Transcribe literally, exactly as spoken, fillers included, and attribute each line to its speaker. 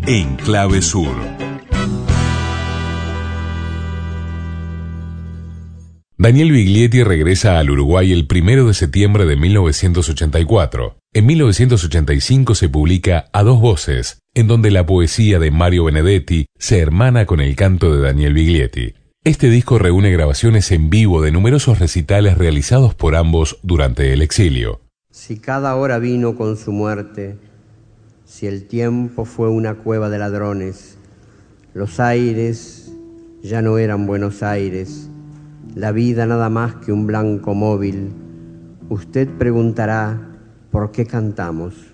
Speaker 1: en Clave Sur. Daniel Biglietti regresa al Uruguay el primero de septiembre de mil novecientos ochenta y cuatro. En mil novecientos ochenta y cinco se publica A Dos Voces, en donde la poesía de Mario Benedetti se hermana con el canto de Daniel Biglietti. Este disco reúne grabaciones en vivo de numerosos recitales realizados por ambos durante el exilio.
Speaker 2: Si cada hora vino con su muerte, si el tiempo fue una cueva de ladrones, los aires ya no eran Buenos Aires, la vida nada más que un blanco móvil, usted preguntará por qué cantamos.